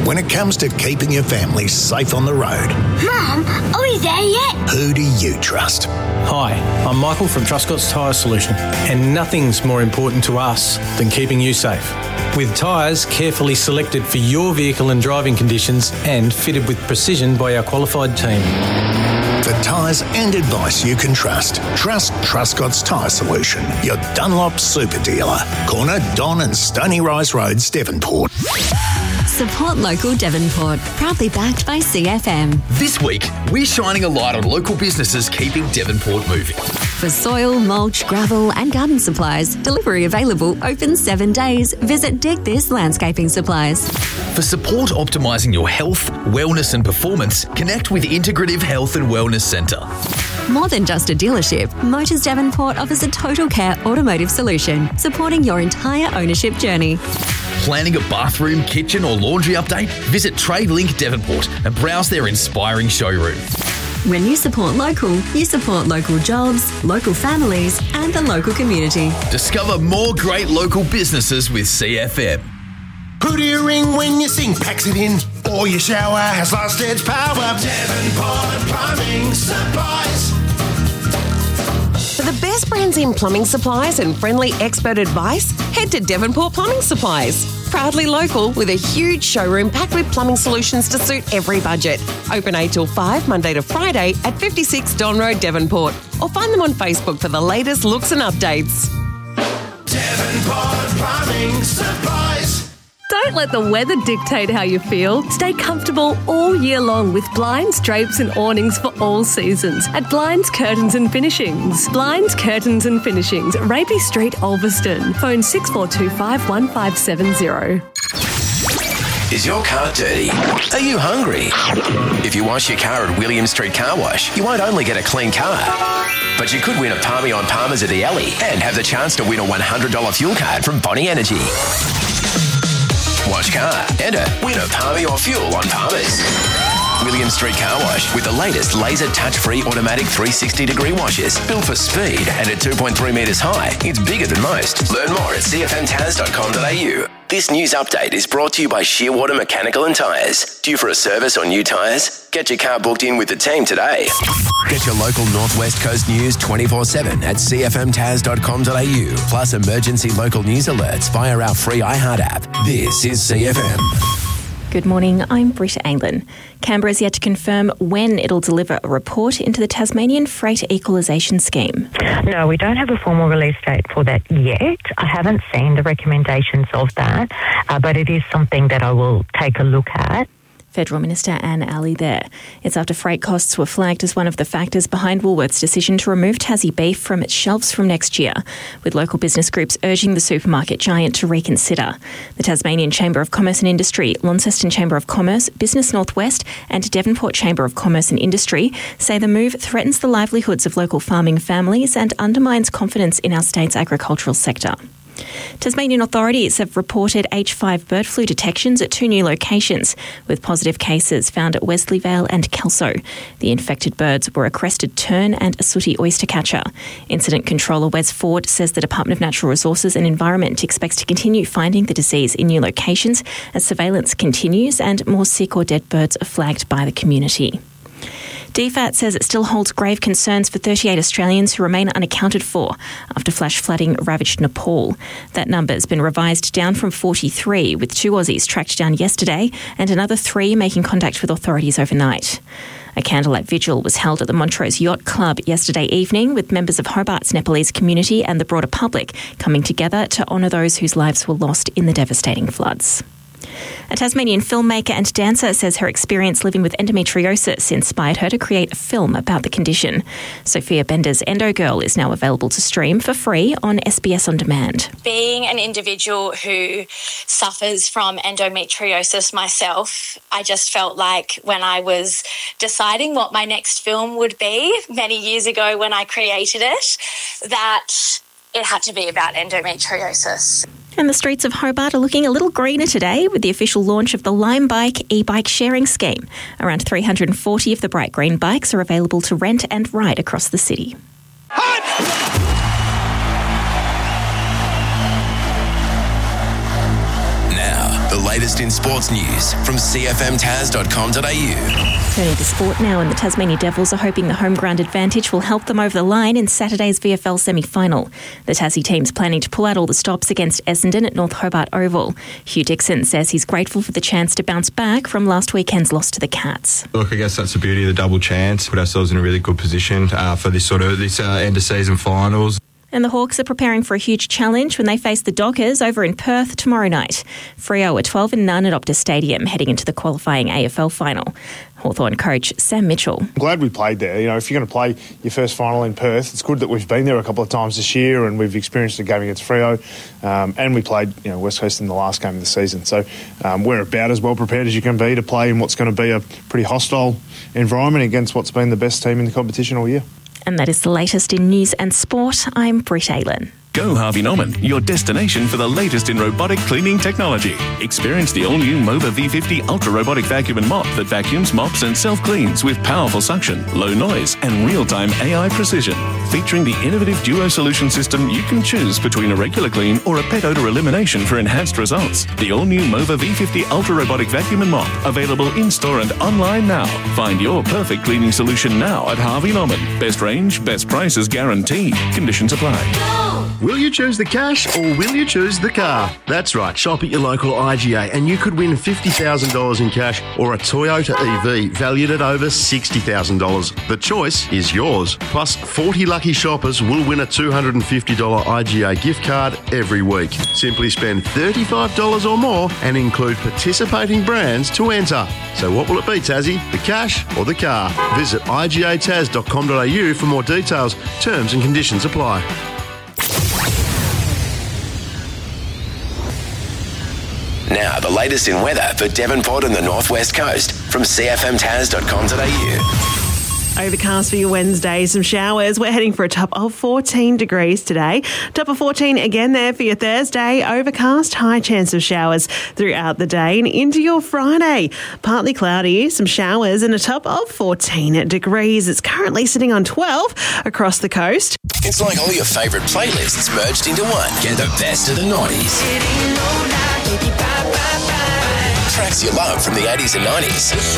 when it comes to keeping your family safe on the road. Mum, are we there yet? Who do you trust? Hi, I'm Michael from Truscott's Tyre Solution, and nothing's more important to us than keeping you safe. With tyres carefully selected for your vehicle and driving conditions and fitted with precision by our qualified team. For tyres and advice you can trust, trust Truscott's Tyre Solution, your Dunlop super dealer. Corner Don and Stony Rise Roads, Devonport. Support local Devonport, proudly backed by CFM. This week, we're shining a light on local businesses keeping Devonport moving. For soil, mulch, gravel and garden supplies, delivery available, open 7 days. Visit Dig This Landscaping Supplies. For support optimising your health, wellness and performance, connect with Integrative Health and Wellness Centre. More than just a dealership, Motors Devonport offers a total care automotive solution, supporting your entire ownership journey. Planning a bathroom, kitchen or laundry update? Visit TradeLink Devonport and browse their inspiring showroom. When you support local jobs, local families and the local community. Discover more great local businesses with CFM. Who do you ring when your sink packs it in? Or your shower has lost its power? Devonport Plumbing Supplies. For the best brands in plumbing supplies and friendly expert advice, head to Devonport Plumbing Supplies. Proudly local with a huge showroom packed with plumbing solutions to suit every budget. Open 8 till 5, Monday to Friday at 56 Don Road, Devonport. Or find them on Facebook for the latest looks and updates. Devonport Plumbing Supplies. Don't let the weather dictate how you feel. Stay comfortable all year long with blinds, drapes and awnings for all seasons at Blinds, Curtains and Finishings. Blinds, Curtains and Finishings, Rapey Street, Ulverston. Phone 6425 1570. Is your car dirty? Are you hungry? If you wash your car at William Street Car Wash, you won't only get a clean car, but you could win a Palmy on Palmers at the Alley and have the chance to win a $100 fuel card from Bonnie Energy. Wash car, enter, win a Palmy or fuel on Palmers. William Street Car Wash with the latest laser touch-free automatic 360-degree washes. Built for speed and at 2.3 metres high, it's bigger than most. Learn more at cfmtaz.com.au. This news update is brought to you by Shearwater Mechanical and Tyres. Due for a service or new tyres? Get your car booked in with the team today. Get your local Northwest Coast news 24/7 at cfmtaz.com.au. Plus emergency local news alerts via our free iHeart app. This is CFM. Good morning, I'm Britta Anglin. Canberra is yet to confirm when it'll deliver a report into the Tasmanian Freight Equalisation Scheme. No, we don't have a formal release date for that yet. I haven't seen the recommendations of that, but it is something that I will take a look at. Federal Minister Anne Alley there. It's after freight costs were flagged as one of the factors behind Woolworths' decision to remove Tassie beef from its shelves from next year, with local business groups urging the supermarket giant to reconsider. The Tasmanian Chamber of Commerce and Industry, Launceston Chamber of Commerce, Business Northwest and Devonport Chamber of Commerce and Industry say the move threatens the livelihoods of local farming families and undermines confidence in our state's agricultural sector. Tasmanian authorities have reported H5 bird flu detections at 2 new locations, with positive cases found at Wesleyvale and Kelso. The infected birds were a crested tern and a sooty oystercatcher. Incident Controller Wes Ford says the Department of Natural Resources and Environment expects to continue finding the disease in new locations as surveillance continues and more sick or dead birds are flagged by the community. DFAT says it still holds grave concerns for 38 Australians who remain unaccounted for after flash flooding ravaged Nepal. That number has been revised down from 43, with 2 Aussies tracked down yesterday and another 3 making contact with authorities overnight. A candlelight vigil was held at the Montrose Yacht Club yesterday evening, with members of Hobart's Nepalese community and the broader public coming together to honour those whose lives were lost in the devastating floods. A Tasmanian filmmaker and dancer says her experience living with endometriosis inspired her to create a film about the condition. Sophia Bender's Endo Girl is now available to stream for free on SBS On Demand. Being an individual who suffers from endometriosis myself, I just felt like when I was deciding what my next film would be many years ago when I created it, that it had to be about endometriosis. And the streets of Hobart are looking a little greener today with the official launch of the Lime Bike e-bike sharing scheme. Around 340 of the bright green bikes are available to rent and ride across the city. Now, The latest in sports news from cfmtas.com.au. Turning to sport now, and the Tasmania Devils are hoping the home ground advantage will help them over the line in Saturday's VFL semi-final. The Tassie team's planning to pull out all the stops against Essendon at North Hobart Oval. Hugh Dixon says he's grateful for the chance to bounce back from last weekend's loss to the Cats. Look, I guess that's the beauty of the double chance. Put ourselves in a really good position for this end of season finals. And the Hawks are preparing for a huge challenge when they face the Dockers over in Perth tomorrow night. Freo are 12-0 at Optus Stadium heading into the qualifying AFL final. Hawthorn coach Sam Mitchell. I'm glad we played there. If you're going to play your first final in Perth, it's good that we've been there a couple of times this year and we've experienced a game against Freo, and we played West Coast in the last game of the season. So we're about as well prepared as you can be to play in what's going to be a pretty hostile environment against what's been the best team in the competition all year. And that is the latest in news and sport. I'm Britt Aylin. Go Harvey Norman, your destination for the latest in robotic cleaning technology. Experience the all-new Mova V50 ultra-robotic vacuum and mop that vacuums, mops and self-cleans with powerful suction, low noise and real-time AI precision. Featuring the innovative Duo solution system, you can choose between a regular clean or a pet odor elimination for enhanced results. The all-new Mova V50 ultra-robotic vacuum and mop, available in-store and online now. Find your perfect cleaning solution now at Harvey Norman. Best range, best prices guaranteed. Conditions apply. Will you choose the cash or will you choose the car? That's right, shop at your local IGA and you could win $50,000 in cash or a Toyota EV valued at over $60,000. The choice is yours. Plus, 40 lucky shoppers will win a $250 IGA gift card every week. Simply spend $35 or more and include participating brands to enter. So what will it be, Tassie? The cash or the car? Visit igataz.com.au for more details. Terms and conditions apply. Now, the latest in weather for Devonport and the Northwest Coast from cfmtas.com.au. Overcast for your Wednesday, some showers. We're heading for a top of 14 degrees today. Top of 14 again there for your Thursday. Overcast, high chance of showers throughout the day and into your Friday. Partly cloudy, some showers and a top of 14 degrees. It's currently sitting on 12 across the coast. It's like all your favourite playlists merged into one. Get the best of the 90s. Tracks you love from the 80s and 90s.